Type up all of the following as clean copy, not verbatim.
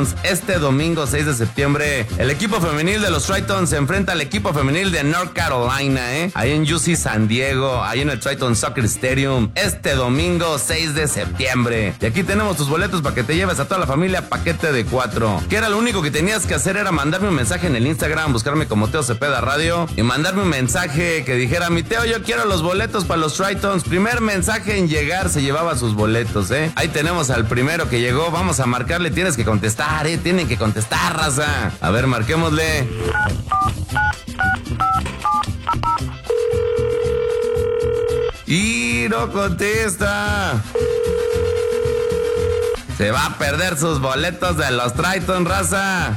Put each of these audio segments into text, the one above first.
Tritons. Este domingo 6 de septiembre, el equipo femenil de los Tritons se enfrenta al equipo femenil de North Carolina, ahí en UC San Diego, ahí en el Triton Soccer Stadium, este domingo 6 de septiembre. Y aquí tenemos tus boletos para que te lleves a toda la familia, paquete de 4. Que era lo único que tenías que hacer, era mandarme un mensaje en el Instagram, buscarme como Teo Cepeda Radio y mandarme un mensaje que dijera: mi Teo, yo quiero los boletos para los Tritons. Primer mensaje en llegar se llevaba sus boletos, Ahí tenemos al primero que llegó, vamos a marcarle, tienes que contestar, tienen que contestar, raza. A ver, marquémosle. Y no contesta. Se va a perder sus boletos de los Tritons, raza.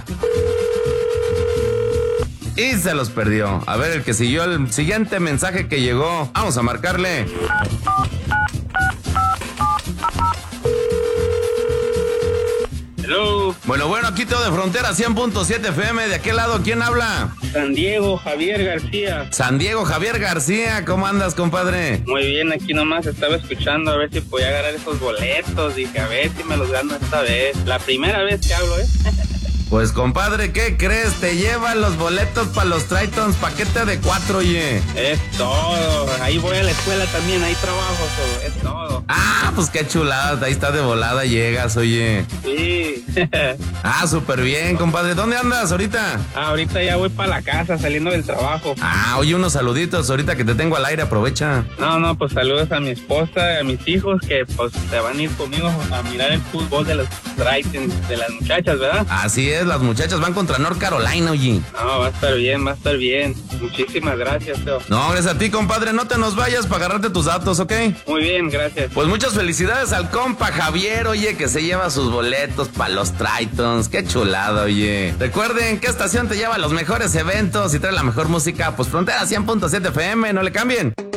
Y se los perdió. A ver, el que siguió, el siguiente mensaje que llegó. Vamos a marcarle. Hello. Bueno, aquí Teo de Frontera 100.7 FM. ¿De aquel lado quién habla? San Diego, Javier García. San Diego, Javier García. ¿Cómo andas, compadre? Muy bien, aquí nomás estaba escuchando a ver si podía agarrar esos boletos. Dije, a ver si me los gano esta vez. La primera vez que hablo, Pues, compadre, ¿qué crees? Te llevan los boletos para los Tritons, paquete de 4, oye. Es todo. Ahí voy a la escuela también, ahí trabajo, todo. Es todo. Ah, pues qué chulada. Ahí está de volada, llegas, oye. Sí. Ah, súper bien, compadre. ¿Dónde andas ahorita? Ahorita ya voy para la casa, saliendo del trabajo. Ah, oye, unos saluditos ahorita que te tengo al aire, aprovecha. No, pues saludos a mi esposa, a mis hijos, que pues se van a ir conmigo a mirar el fútbol de los Tritons, de las muchachas, ¿verdad? Así es, las muchachas van contra North Carolina, oye. No, va a estar bien. Muchísimas gracias, Teo. No, gracias a ti, compadre. No te nos vayas para agarrarte tus datos, ¿ok? Muy bien, gracias. Pues muchas felicidades al compa Javier, oye, que se lleva sus boletos para los Tritons. Qué chulada, oye. Recuerden que estación te lleva a los mejores eventos y trae la mejor música. Pues Frontera 100.7 FM, no le cambien.